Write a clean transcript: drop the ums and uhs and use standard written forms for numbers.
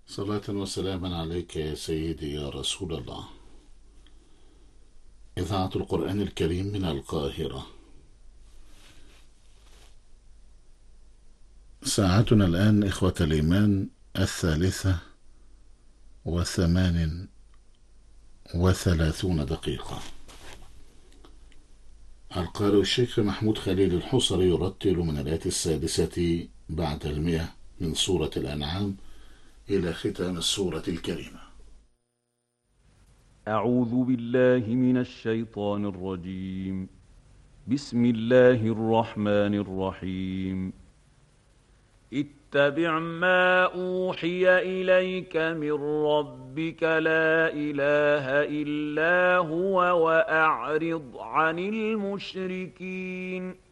صلاة وسلاما عليك يا سيدي يا رسول الله. إذاعة القرآن الكريم من القاهرة. ساعتنا الآن إخوة الإيمان 3:38 القارئ الشيخ محمود خليل الحصري يرتل من الآية 6 بعد 100 من سورة الأنعام إلى ختام السورة الكريمة. أعوذ بالله من الشيطان الرجيم. بسم الله الرحمن الرحيم. اتبع ما أوحي إليك من ربك لا إله إلا هو وأعرض عن المشركين.